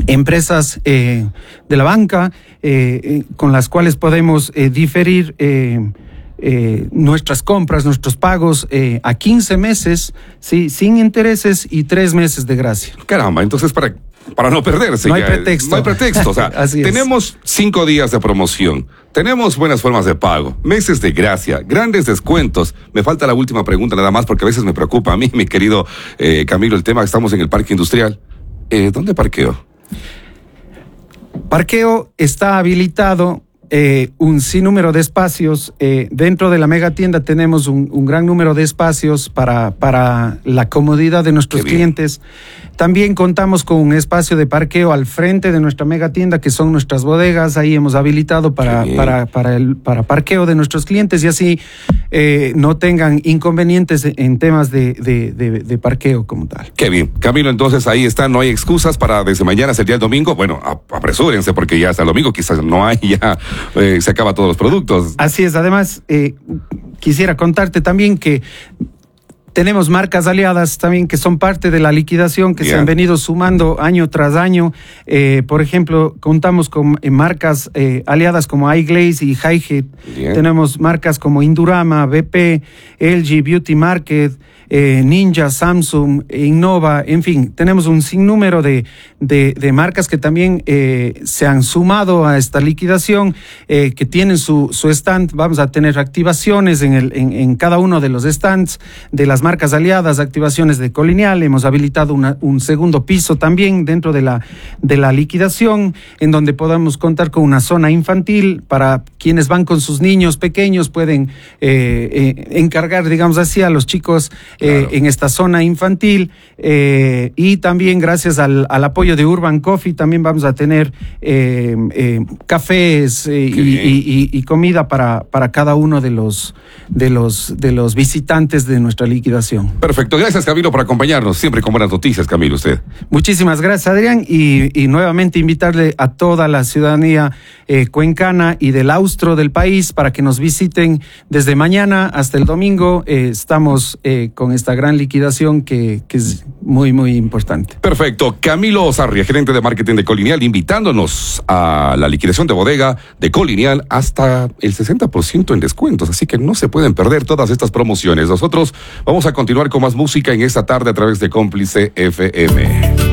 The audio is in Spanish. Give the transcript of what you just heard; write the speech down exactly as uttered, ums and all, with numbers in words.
empresas eh, de la banca eh, eh, con las cuales podemos eh, diferir eh, eh, nuestras compras, nuestros pagos eh, a quince meses, ¿sí? Sin intereses y tres meses de gracia. Caramba, entonces para, para no perderse. No hay ya, pretexto. No hay pretexto. O sea, Así es. Tenemos cinco días de promoción. Tenemos buenas formas de pago, meses de gracia, grandes descuentos. Me falta la última pregunta nada más porque a veces me preocupa a mí, mi querido eh, Camilo, el tema que estamos en el parque industrial. Eh, ¿Dónde parqueo? Parqueo está habilitado. Eh, un sinnúmero de espacios. Eh, dentro de la mega tienda tenemos un, un gran número de espacios para, para la comodidad de nuestros clientes. También contamos con un espacio de parqueo al frente de nuestra mega tienda, que son nuestras bodegas. Ahí hemos habilitado para, para, para, el, para parqueo de nuestros clientes y así eh, no tengan inconvenientes en temas de, de, de, de parqueo como tal. Qué bien. Camilo, entonces ahí está, no hay excusas para desde mañana hasta el día del domingo. Bueno, apresúrense porque ya hasta el domingo quizás no hay, ya eh, se acaban todos los productos. Así es. Además, eh, quisiera contarte también que tenemos marcas aliadas también que son parte de la liquidación, que yeah. se han venido sumando año tras año. Eh, por ejemplo, contamos con eh, marcas eh, aliadas como iGlaze y Hi-Hat. Yeah. Tenemos marcas como Indurama, B P, L G, Beauty Market, eh, Ninja, Samsung, Innova, en fin, tenemos un sinnúmero de, de, de marcas que también eh, se han sumado a esta liquidación, eh, que tienen su, su stand. Vamos a tener activaciones en, el, en, en cada uno de los stands de las marcas aliadas, activaciones de Colonial. Hemos habilitado una, un segundo piso también dentro de la, de la liquidación, en donde podamos contar con una zona infantil para quienes van con sus niños pequeños, pueden eh, eh, encargar, digamos así, a los chicos eh, claro. en esta zona infantil. Eh, y también gracias al, al apoyo de Urban Coffee también vamos a tener eh, eh, cafés eh, y, y, y, y comida para, para cada uno de los, de los, de los visitantes de nuestra liquidación. Perfecto, gracias Camilo por acompañarnos, siempre con buenas noticias, Camilo, usted. Muchísimas gracias, Adrián, y, y nuevamente invitarle a toda la ciudadanía eh, cuencana y del austro del país para que nos visiten desde mañana hasta el domingo. Eh, estamos eh, con esta gran liquidación que, que es muy, muy importante. Perfecto, Camilo Sarria, gerente de marketing de Colonial, invitándonos a la liquidación de bodega de Colonial hasta el sesenta por ciento en descuentos, así que no se pueden perder todas estas promociones. Nosotros vamos a continuar con más música en esta tarde a través de Cómplice F M.